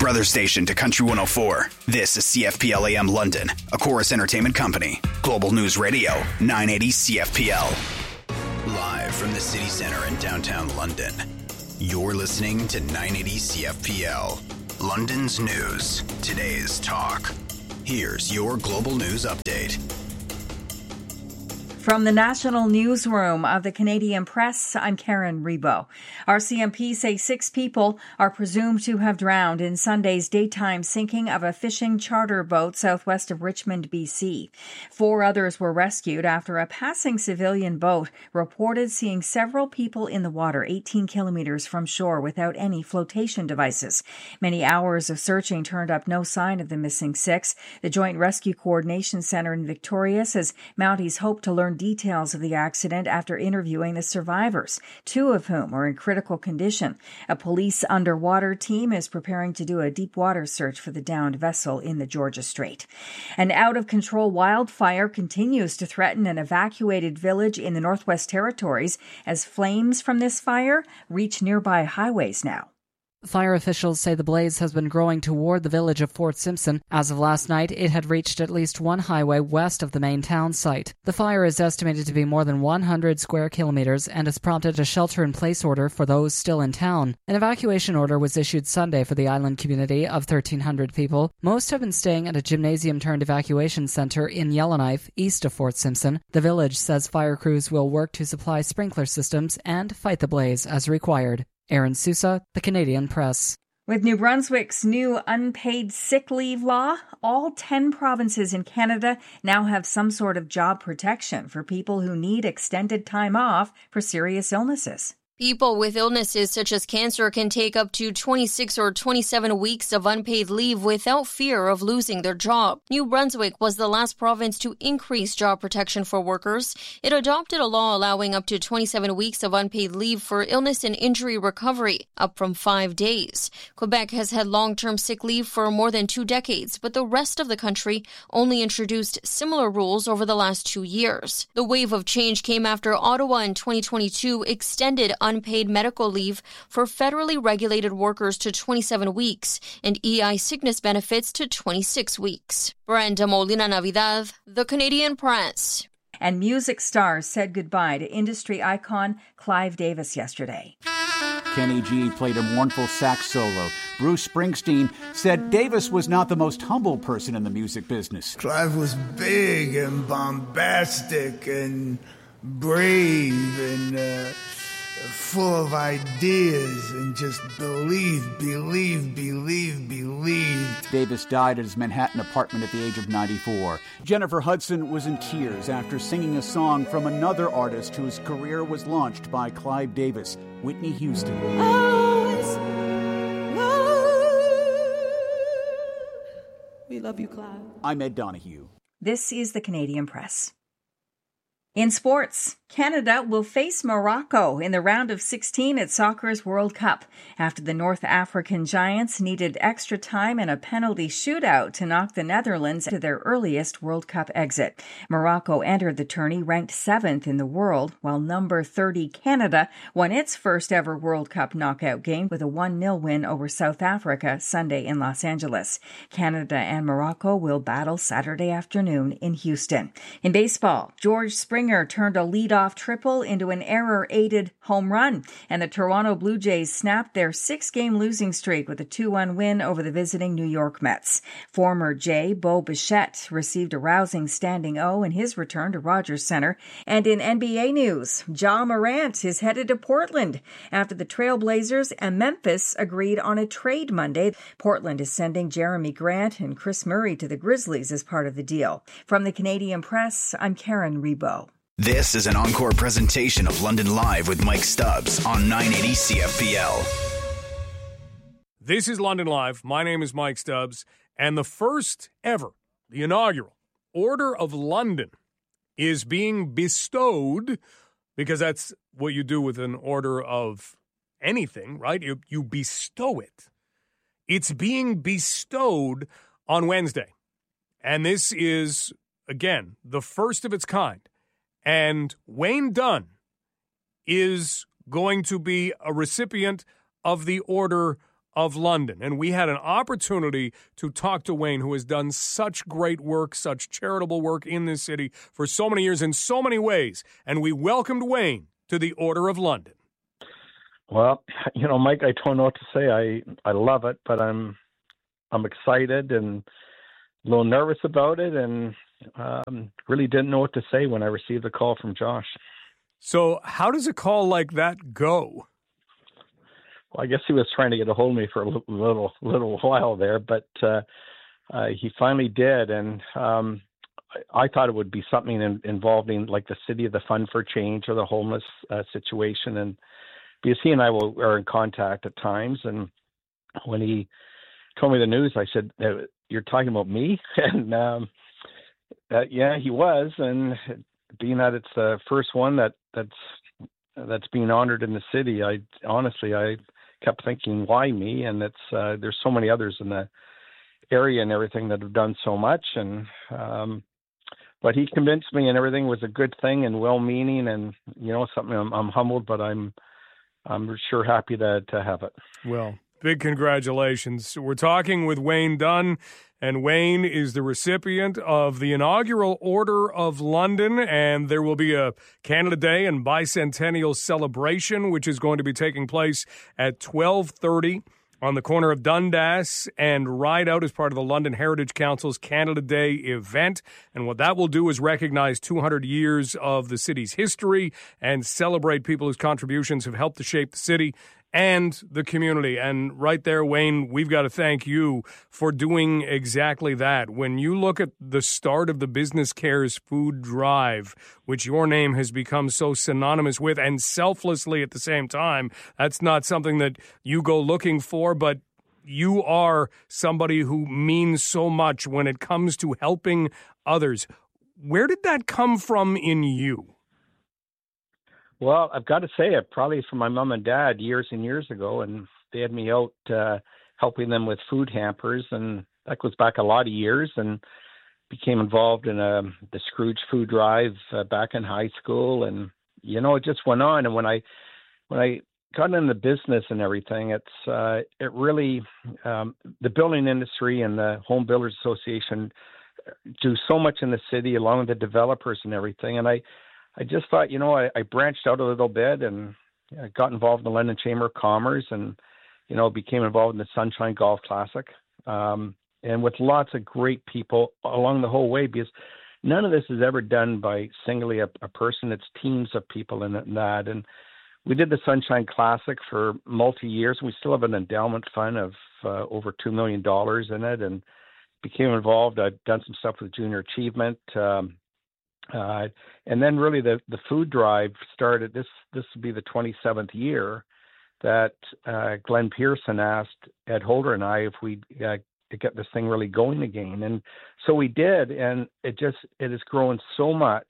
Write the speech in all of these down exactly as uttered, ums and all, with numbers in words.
brother station to Country one oh four. This is C F P L A M London, a Chorus Entertainment Company. Global News Radio, nine eighty C F P L. Live from the city centre in downtown London, you're listening to nine eighty C F P L. London's news, today's talk. Here's your Global News Update. From the National Newsroom of the Canadian Press, I'm Karen Rebo. R C M P say six people are presumed to have drowned in Sunday's daytime sinking of a fishing charter boat southwest of Richmond, B C. Four others were rescued after a passing civilian boat reported seeing several people in the water eighteen kilometers from shore without any flotation devices. Many hours of searching turned up no sign of the missing six. The Joint Rescue Coordination Centre in Victoria says Mounties hope to learn details of the accident after interviewing the survivors, two of whom are in critical condition. A police underwater team is preparing to do a deep water search for the downed vessel in the Georgia Strait. An out-of-control wildfire continues to threaten an evacuated village in the Northwest Territories as flames from this fire reach nearby highways now. Fire officials say the blaze has been growing toward the village of Fort Simpson. As of last night, it had reached at least one highway west of the main town site. The fire is estimated to be more than one hundred square kilometers and has prompted a shelter-in-place order for those still in town. An evacuation order was issued Sunday for the island community of thirteen hundred people. Most have been staying at a gymnasium-turned evacuation center in Yellowknife, east of Fort Simpson. The village says fire crews will work to supply sprinkler systems and fight the blaze as required. Aaron Sousa, The Canadian Press. With New Brunswick's new unpaid sick leave law, all ten provinces in Canada now have some sort of job protection for people who need extended time off for serious illnesses. People with illnesses such as cancer can take up to twenty-six or twenty-seven weeks of unpaid leave without fear of losing their job. New Brunswick was the last province to increase job protection for workers. It adopted a law allowing up to twenty-seven weeks of unpaid leave for illness and injury recovery, up from five days. Quebec has had long-term sick leave for more than two decades, but the rest of the country only introduced similar rules over the last two years. The wave of change came after Ottawa in twenty twenty-two extended unpaid medical leave for federally regulated workers to twenty-seven weeks and E I sickness benefits to twenty-six weeks. Brenda Molina Navidad, The Canadian Press. And music stars said goodbye to industry icon Clive Davis yesterday. Kenny G played a mournful sax solo. Bruce Springsteen said Davis was not the most humble person in the music business. Clive was big and bombastic and brave and uh, full of ideas and just believe, believe, believe, believe. Davis died at his Manhattan apartment at the age of ninety-four. Jennifer Hudson was in tears after singing a song from another artist whose career was launched by Clive Davis, Whitney Houston. Always love. We love you, Clive. I'm Ed Donahue. This is the Canadian Press. In sports, Canada will face Morocco in the round of sixteen at soccer's World Cup after the North African Giants needed extra time and a penalty shootout to knock the Netherlands to their earliest World Cup exit. Morocco entered the tourney ranked seventh in the world, while number thirty Canada won its first ever World Cup knockout game with a one nil win over South Africa Sunday in Los Angeles. Canada and Morocco will battle Saturday afternoon in Houston. In baseball, George Springer turned a leadoff triple into an error-aided home run, and the Toronto Blue Jays snapped their six-game losing streak with a two one win over the visiting New York Mets. Former Jay Bo Bichette received a rousing standing O in his return to Rogers Center. And in N B A news, Ja Morant is headed to Portland after the Trailblazers and Memphis agreed on a trade Monday. Portland is sending Jeremy Grant and Chris Murray to the Grizzlies as part of the deal. From the Canadian Press, I'm Karen Rebo. This is an encore presentation of London Live with Mike Stubbs on nine eighty C F P L. This is London Live. My name is Mike Stubbs, and the first ever, the inaugural Order of London is being bestowed, because that's what you do with an order of anything, right? You, you bestow it. It's being bestowed on Wednesday. And this is, again, the first of its kind. And Wayne Dunn is going to be a recipient of the Order of London. And we had an opportunity to talk to Wayne, who has done such great work, such charitable work in this city for so many years in so many ways. And we welcomed Wayne to the Order of London. Well, you know, Mike, I don't know what to say. I, I love it, but I'm I'm excited and a little nervous about it, and um, really didn't know what to say when I received the call from Josh. So how does a call like that go? Well, I guess he was trying to get a hold of me for a little little, little while there, but uh, uh, he finally did, and um, I, I thought it would be something in, involving like the City of the Fund for Change or the homeless uh, situation, and because he and I will, are in contact at times, and when he told me the news, I said, "You're talking about me?" and um, uh, yeah, he was. And being that it's the first one that that's that's being honored in the city, I honestly I kept thinking, why me? And it's uh, there's so many others in the area and everything that have done so much, and um, but he convinced me, and everything was a good thing and well-meaning, and you know something. I'm, I'm humbled, but I'm I'm sure happy to to have it. Well, big congratulations. We're talking with Wayne Dunn, and Wayne is the recipient of the inaugural Order of London, and there will be a Canada Day and bicentennial celebration, which is going to be taking place at twelve thirty on the corner of Dundas and Ride Out as part of the London Heritage Council's Canada Day event. And what that will do is recognize two hundred years of the city's history and celebrate people whose contributions have helped to shape the city and the community. And right there, Wayne, we've got to thank you for doing exactly that. When you look at the start of the Business Cares food drive, which your name has become so synonymous with, and selflessly at the same time, that's not something that you go looking for, but you are somebody who means so much when it comes to helping others. Where did that come from in you? Well, I've got to say it probably from my mom and dad years and years ago, and they had me out uh, helping them with food hampers, and that goes back a lot of years, and became involved in uh, the Scrooge food drive uh, back in high school, and you know it just went on. And when I when I got into business and everything, it's uh, it really um, the building industry and the Home Builders Association do so much in the city, along with the developers and everything, and I. I just thought, you know, I, I branched out a little bit and I got involved in the London Chamber of Commerce, and, you know, became involved in the Sunshine Golf Classic, um, and with lots of great people along the whole way, because none of this is ever done by singly a, a person. It's teams of people in that. And we did the Sunshine Classic for multi-years. We still have an endowment fund of uh, over two million dollars in it, and became involved. I've done some stuff with Junior Achievement, um, Uh, and then really the, the food drive started. This this will be the twenty-seventh year that uh, Glenn Pearson asked Ed Holder and I if we uh, to get this thing really going again, and so we did. And it just it has grown so much,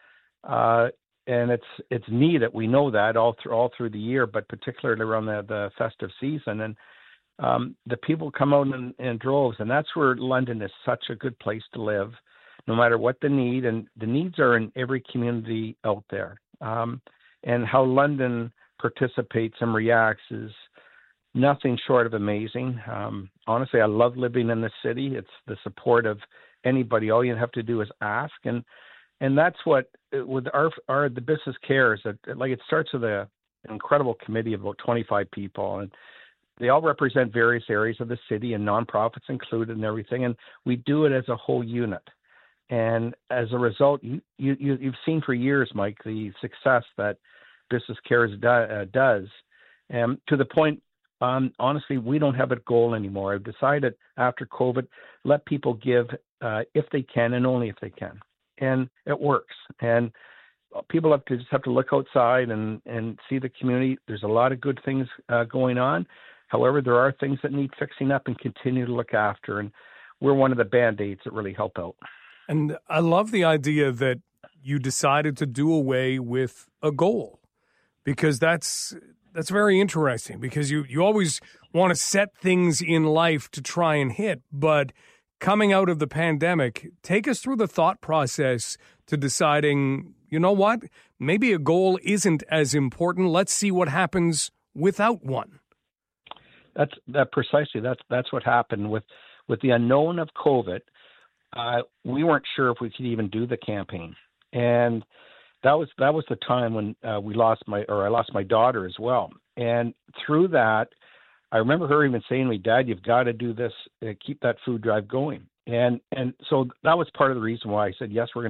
uh, and it's it's needed. We know that all through all through the year, but particularly around the, the festive season, and um, the people come out in, in droves, and that's where London is such a good place to live. No matter what the need, and the needs are in every community out there. Um, and how London participates and reacts is nothing short of amazing. Um, honestly, I love living in the city. It's the support of anybody. All you have to do is ask. And and that's what, with our, our the Business Cares, that like it starts with a, an incredible committee of about twenty-five people. And they all represent various areas of the city, and nonprofits included and everything. And we do it as a whole unit. And as a result, you, you, you've seen for years, Mike, the success that Business Cares do, uh, does. And to the point, um, honestly, we don't have a goal anymore. I've decided after COVID, let people give uh, if they can, and only if they can. And it works. And people have to just have to look outside and, and see the community. There's a lot of good things uh, going on. However, there are things that need fixing up and continue to look after. And we're one of the Band-Aids that really help out. And I love the idea that you decided to do away with a goal, because that's that's very interesting, because you, you always want to set things in life to try and hit. But coming out of the pandemic, take us through the thought process to deciding, you know what, maybe a goal isn't as important. Let's see what happens without one. That's that precisely. That's that's what happened with with the unknown of COVID. Uh, we weren't sure if we could even do the campaign, and that was that was the time when uh, we lost my or I lost my daughter as well. And through that, I remember her even saying to me, "Dad, you've got to do this. Uh, keep that food drive going." And and so that was part of the reason why I said yes, we're going